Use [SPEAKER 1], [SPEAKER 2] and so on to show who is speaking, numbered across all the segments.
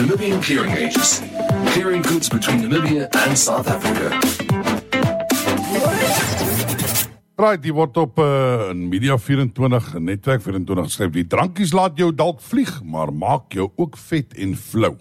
[SPEAKER 1] Namibian Clearing Agency, clearing goods between Namibia and South Africa.
[SPEAKER 2] Right, die word op Media 24, Netwerk 24 geskryf. Die drankies laat jou dalk vlieg, maar maak jou ook vet en flou.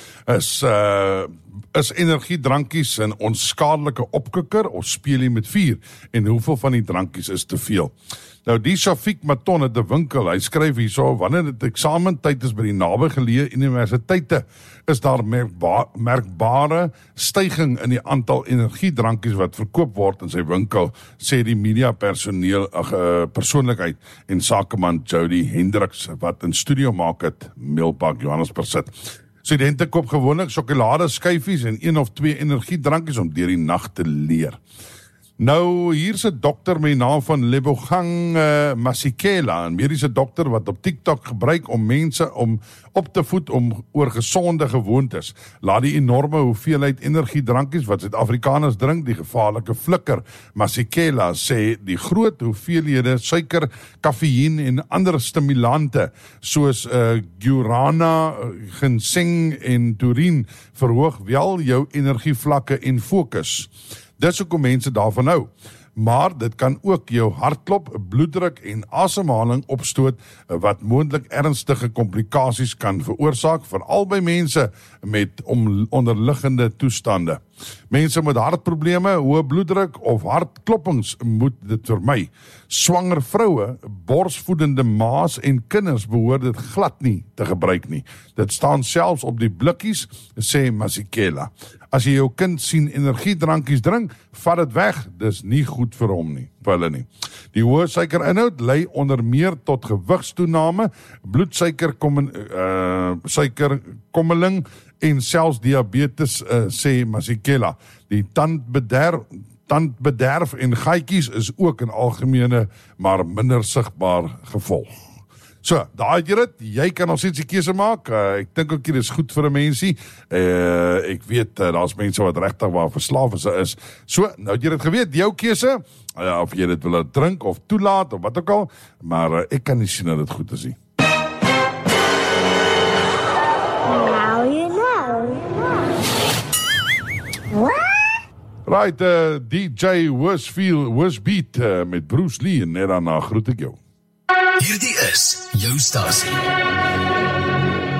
[SPEAKER 2] Is energiedrankies 'n onskadelike opkikker of speel jy met vuur? En hoeveel van die drankies is te veel? Nou, die Shafiq Maton het 'n winkel, hy skryf hierso, wanneer dit eksamentyd is by die nabygeleë universiteite, is daar merkbare styging in die aantal energiedrankies wat verkoop word in sy winkel, sê die media persoonlikheid en sakeman Jody Hendricks, wat in studio maak het, Milpark Johannesburg sit. Studente koop gewoonlik sjokolade skyfies en 1 of 2 energiedrankies om deur die nag te leer. Nou, hier's 'n dokter met die naam van Lebogang Masekela, 'n mediese dokter wat op TikTok gebruik om mense om op te voed oor gesonde gewoontes. Laat die enorme hoeveelheid energiedrankies wat Suid-Afrikaners drink die gevaarlike flikker. Masekela sê die groot hoeveelhede suiker, kafeïen en ander stimulante soos guarana, ginseng en taurine verhoog wel jou energievlakke en fokus. Dis hoekom mense daarvan hou. Maar dit kan ook jou hartklop, bloeddruk en asemhaling opstoot wat moontlik ernstige komplikasies kan veroorsaak, veral by mense met onderliggende toestande. Mense met hartprobleme, hoë bloeddruk of hartkloppings moet dit vermy. Swanger vroue, borsvoedende ma's en kinders behoort dit glad nie te gebruik nie. Dit staan selfs op die blikkies, sê Masekela. As jy jou kind sien energiedrankies drink, vat dit weg, dis nie goed vir hom nie, vir hulle nie. Die hoë suikerinhoud lei onder meer tot gewigstoename, suikerkommeling en selfs diabetes, sê Masekela. Die tandbederf en gaatjies is ook 'n algemene, maar minder sigbaar gevolg. So, daar het jy dit, jy kan nog steeds die keuse maak, ek dink ook hier is goed vir 'n mensie, ek weet, daar's mense wat regtig waar verslaaf is, so, nou het jy dit geweet, jou keuse, of jy dit wil drink of toelaat, of wat ook al, maar ek kan nie sien dat dit goed is nie.
[SPEAKER 3] Now you know. What?
[SPEAKER 2] Right, DJ Worsbeat met Bruce Lee en net daarna groet ek jou.
[SPEAKER 1] Hierdie is jou stasie.